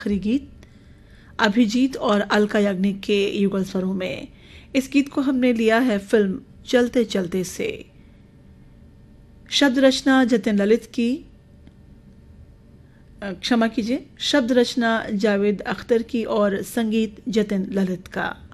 आखिरी गीत अभिजीत और अलका याग्निक के युगल स्वरों में। इस गीत को हमने लिया है फिल्म चलते चलते से। शब्द रचना जतिन ललित की, क्षमा कीजिए, शब्द रचना जावेद अख्तर की और संगीत जतिन ललित का।